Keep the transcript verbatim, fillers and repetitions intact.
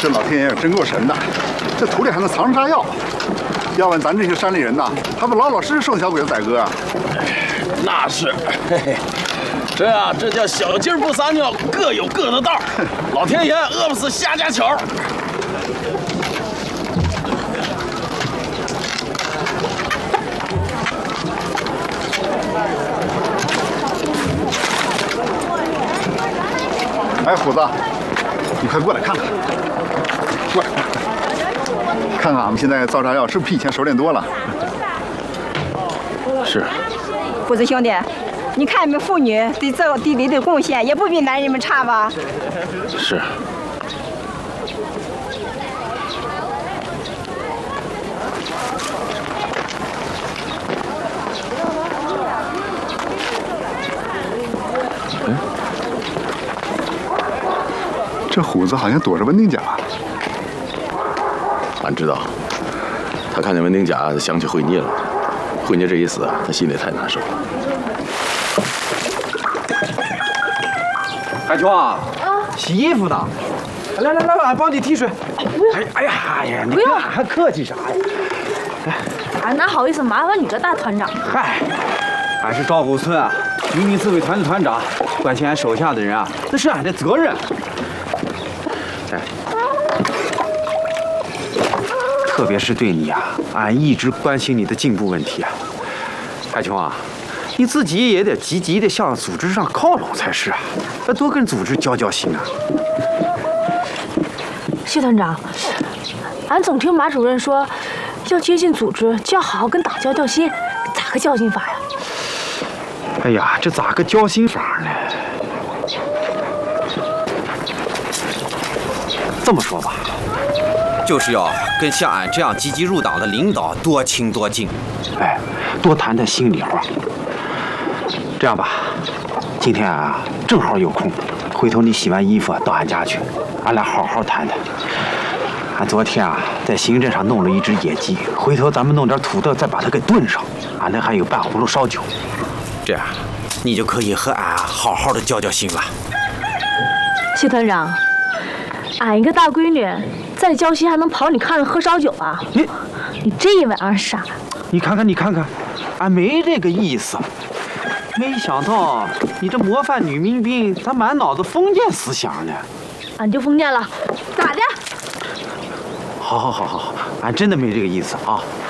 这老天爷真够神的，这土里还能藏着炸药。要问咱这些山里人呐，还不老老实实受小鬼子宰割啊？ 那是，嘿嘿，这啊，这叫小鸡儿不撒尿，各有各的道。老天爷饿不死瞎家巧。 哎，虎子，你快过来看看，过来，看看俺们现在造炸药是不是比以前熟练多了？ 是。 虎子兄弟，你看你们妇女对造地里的贡献，也不比男人们差吧？ 是。 嗯。 这虎子好像躲着文丁甲， 俺知道，他看见文丁甲，想起慧妮了。慧妮这一死，他心里太难受了。 海琼啊，啊，洗衣服呢。来来来，俺帮你提水。 不用。 哎呀哎呀，你不用， 还客气啥呀？ 哎，俺哪好意思麻烦你这大团长？ 嗨，俺是赵沟村啊渔民自卫团的团长，关心俺手下的人啊，那是俺的责任。 哎，特别是对你啊，俺一直关心你的进步问题啊。海琼啊，你自己也得积极的向组织上靠拢才是啊，要多跟组织交交心啊。 谢团长，俺总听马主任说，要接近组织就要好好跟党交交心，咋个交心法呀？ 哎呀，这咋个交心法呢？ 这么说吧，就是要跟像俺这样积极入党的领导多亲多近，哎，多谈谈心里话。这样吧，今天啊正好有空，回头你洗完衣服到俺家去，俺俩好好谈谈。俺昨天啊在行政上弄了一只野鸡，回头咱们弄点土豆再把它给炖上，俺那还有半葫芦烧酒，这样你就可以和俺好好的交交心了。 谢团长。 俺一个大闺女，在郊西还能跑你炕上喝烧酒啊？你，你这一晚上傻？ 你看看，你看看，俺没这个意思。没想到你这模范女民兵，咋满脑子封建思想呢？ 俺就封建了，咋的？ 好好好好，俺真的没这个意思啊。